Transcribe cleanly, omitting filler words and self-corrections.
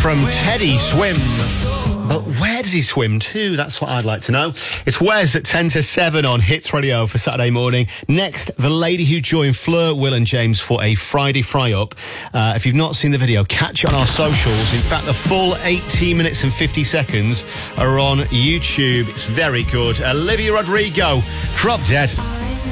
from Teddy Swims. But where does he swim to? That's what I'd like to know. It's Wes at 10 to 7 on Hits Radio for Saturday morning. Next, the lady who joined Fleur, Will and James for a Friday fry-up. If you've not seen the video, catch it on our socials. In fact, the full 18 minutes and 50 seconds are on YouTube. It's very good. Olivia Rodrigo, Drop Dead.